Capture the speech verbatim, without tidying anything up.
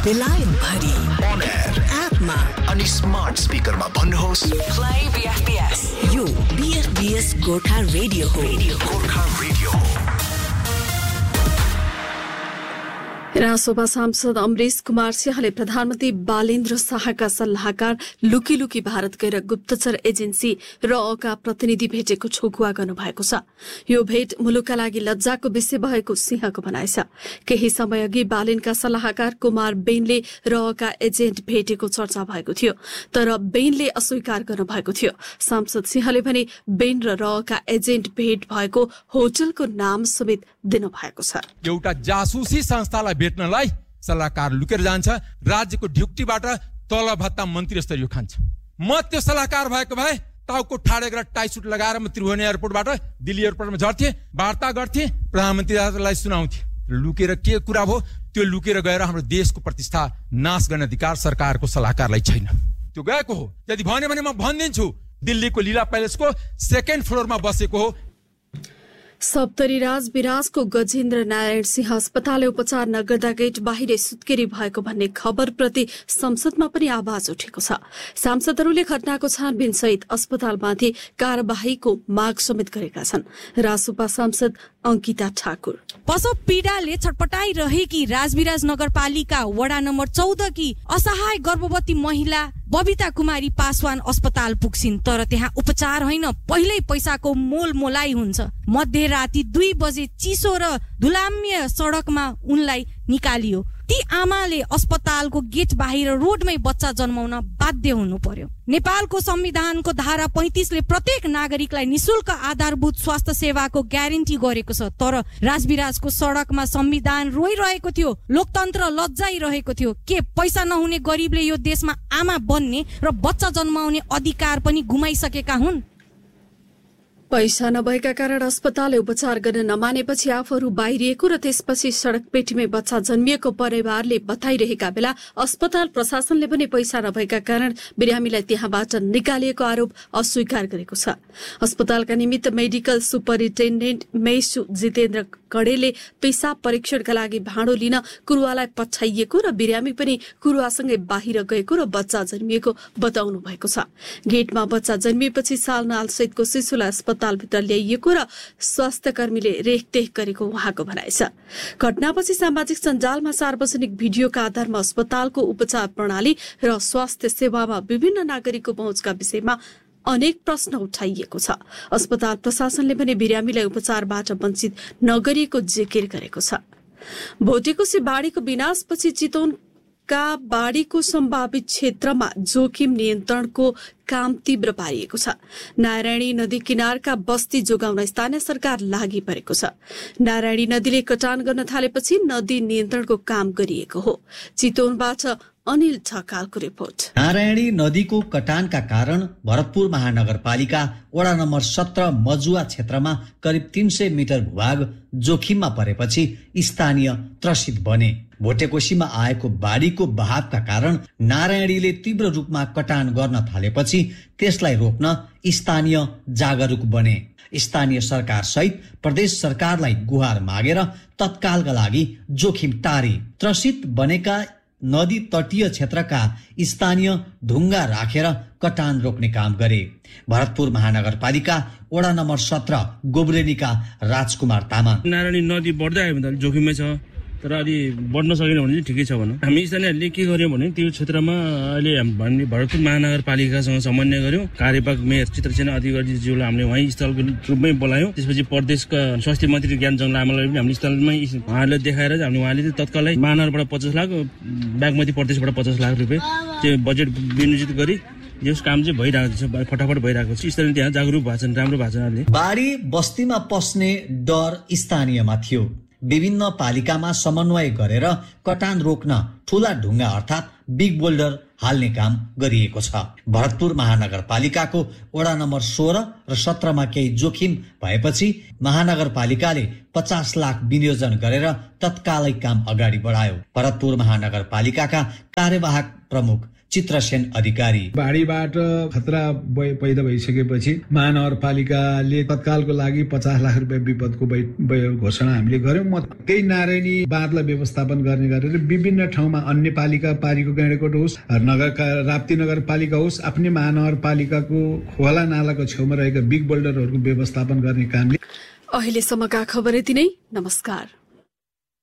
बेलायत भरि on air एपमा अनि स्मार्ट स्पिकरमा भन्नुहोस् प्ले बीएफबीएस। यो बीएफबीएस गोर्खा रेडियो हो। रेडियो गोर्खा रेडियो रासोपा सांसद अमरेश कुमार सिंहले प्रधानमन्त्री बालेन्द्र शाहका सल्लाहकार लुकी लुकी भारत गएर गुप्तचर एजेन्सी र अका प्रतिनिधि भेटेको ठोकुवा गर्नुभएको छ। यो भेट मुलुकका लागि लज्जाको विषय भएको सिंहको भनाइ छ। केही समय अघि बालेनका सल्लाहकार कुमार बेनले र अका एजेन्ट भेटेको चर्चा भएको थियो, तर बेनले अस्वीकार गर्नुभएको थियो। सांसद सिंहले भने बेन र अका एजेन्ट भेट भएको होटलको नाम समेत दिनुभएको छ। एउटा जासुसी संस्थालाई भेट्नलाई सल्लाहकार लुकेर जान्छ, राज्यको ढ्युक्टीबाट तल भत्ता मन्त्री स्तरीय खान्छ। म त्यो सल्लाहकार भएको भए टाउको ठाडेर टाई सुट लगाएर म त्रिभुवन एयरपोर्टबाट दिल्ली एयरपोर्टमा झर्थे, वार्ता गर्थे, प्रधानमन्त्रीलाई सुनाउँथे। लुकेर के कुरा भयो? त्यो लुकेर गएर हाम्रो देशको प्रतिष्ठा नाश गर्ने अधिकार सरकारको सल्लाहकारलाई छैन। त्यो गएको हो। यदि भन्यो भने म भनिदिन्छु, दिल्लीको लीला प्यालेसको सेकेन्ड फ्लोरमा बसेको हो। सप्तरीराज विराजको गजेन्द्र नारायण सिंह अस्पतालले उपचार नगर्दा गेट बाहिर सुत्केरी भएको भन्ने खबरप्रति संसदमा पनि आवाज उठेको छ। सांसदहरूले घटनाको छानबिन सहित अस्पतालमाथि कार्यवाहीको माग समेत गरेका छन्। रासोपा सांसद अंकिता ठाकुर प्रसव पीडाले छटपटाइरहेकी राजविराज नगरपालिका वडा नम्बर चौध की असहाय गर्भवती महिला बबिता कुमारी पासवान अस्पताल पुग्छिन्, तर त्यहाँ उपचार होइन, पहिल्यै पैसाको मोल मोलाई हुन्छ। मध्यराती दुई बजे चिसो र धुलाम्य सडकमा उनलाई निकालियो। ती आमाले अस्पतालको गेट बाहिर रोडमै बच्चा जन्माउन बाध्य हुनु पर्यो। नेपालको संविधानको धारा पैंतीसले प्रत्येक नागरिकलाई निशुल्क आधारभूत स्वास्थ्य सेवाको ग्यारेन्टी गरेको छ, तर राजविराजको सडकमा संविधान रोइरहेको थियो, लोकतन्त्र लज्जाइरहेको थियो। के पैसा नहुने गरिबले यो देशमा आमा बन्ने र बच्चा जन्माउने अधिकार पनि गुमाइसकेका हुन्? पैसा नभएका कारण अस्पतालले उपचार गर्न नमानेपछि आफूहरू बाहिरिएको र त्यसपछि सड़क पेटीमै बच्चा जन्मिएको परिवारले बताइरहेका बेला अस्पताल प्रशासनले पनि पैसा नभएका कारण बिरामीलाई त्यहाँबाट निकालिएको आरोप अस्वीकार गरेको छ। अस्पतालका निमित्त मेडिकल सुपरिन्टेन्डेन्ट मेसु जितेन्द्र कडेलले पेशाब परीक्षणका लागि भाँडो लिन कुरुवालाई पठाइएको र बिरामी पनि कुरुवासँगै बाहिर गएको र बच्चा जन्मिएको बताउनु भएको छ। गेटमा बच्चा जन्मिएपछि सालनाल सहितको शिशुलाई अस्पतालभित्र ल्याइएको र स्वास्थ्य कर्मीले रेखदेख गरेको उहाँको भनाइ छ। घटनापछि सामाजिक सञ्जालमा सार्वजनिक भिडियोका आधारमा अस्पतालको उपचार प्रणाली र स्वास्थ्य सेवामा विभिन्न नागरिकको पहुँचका विषयमा अनेक प्रश्न उठाइएको छ। अस्पताल प्रशासनले पनि बिरामीलाई उपचारबाट वञ्चित नगरिएको जिकिर गरेको छ। भोटेकोशी बाढीको विनाशपछि चितवनका बाढीको सम्भावित क्षेत्रमा जोखिम नियन्त्रणको काम तीव्र पारिएको छ। नारायणी नदी किनारका बस्ती जोगाउन स्थानीय सरकार लागि परेको छ। नारायणी नदीले कटान गर्न थालेपछि नदी नियन्त्रणको काम गरिएको हो। चितवनबाट अनिल ढकालको रिपोर्ट। नारायणी नदीको कटानका कारण भरतपुर महानगरपालिका वडा नम्बर सत्र मजुवा क्षेत्रमा करिब तीन सय मिटर भूभाग जोखिममा परेपछि स्थानीय त्रसित बने। भोटेकोशीमा आएको बाढीको बहावका कारण नारायणीले तीव्र रूपमा कटान गर्न थालेपछि त्यसलाई रोक्न स्थानीय जागरुक बने। स्थानीय सरकार सहित प्रदेश सरकारलाई गुहार मागेर तत्कालका लागि जोखिम टारे। त्रसित बनेका नदी तटीय क्षेत्रका स्थानीय ढुङ्गा राखेर कटान रोक्ने काम गरे। भरतपुर महानगरपालिका वडा नम्बर सत्र गोब्रेनीका राजकुमार तामाङ नारायणी नदी बढ्दै आयो भने जोखिममै छ, तर अलि बढ्न सकेन भने चाहिँ ठिकै छ भनौँ। हामी स्थानीयहरूले के गर्यौँ भने त्यो क्षेत्रमा अहिले भन्ने भरतपुर महानगरपालिकासँग समन्वय गर्यौँ। कार्यपालक मेयर चित्रसेन अधिकारीज्यूलाई हामीले वहीँ स्थलको रूपमै बोलायौँ। त्यसपछि प्रदेशका स्वास्थ्य मन्त्री ज्ञानचन्द्र लामालाई पनि हामीले स्थलमै उहाँहरूले देखाएर हामीले उहाँले चाहिँ तत्कालै महानगरबाट पचास लाख बागमती प्रदेशबाट पचास लाख रुपियाँ त्यो बजेट विनियोजित गरी यस काम चाहिँ भइरहेको छ, फटाफट भइरहेको छ। स्थानीय त्यहाँ जागरुक भएको छन्, राम्रो भएको छ। बाढी बस्तीमा पस्ने डर स्थानीयमा थियो। विभिन्न पालिकामा समन्वय गरेर कटान रोक्न ठूला ढुङ्गा अर्थात् बिग बोल्डर हाल्ने काम गरिएको छ। भरतपुर महानगरपालिकाको वडा नम्बर सोह्र र सत्रमा केही जोखिम भएपछि महानगरपालिकाले पचास लाख विनियोजन गरेर तत्कालै काम अगाडि बढायो। भरतपुर महानगरपालिकाका कार्यवाहक प्रमुख चित्रसेन अधिकारी। बाढीबाट खतरा पैदा भइसकेपछि महानगरपालिकाले तत्कालको लागि पचास लाख रुपियाँ विपदको घोषणा हामीले गर्यौं। म त्यही नारायणी बाँधलाई व्यवस्थापन गर्ने गरेर विभिन्न ठाउँमा अन्य पालिका पारीको गैँडाकोट होस्, नगर राप्ती नगरपालिका होस्, आफ्नै महानगरपालिकाको खोला नालाको छेउमा रहेका बिग बोल्डरहरूको व्यवस्थापन गर्ने कामले। अहिलेसम्मका खबर यति नै। नमस्कार।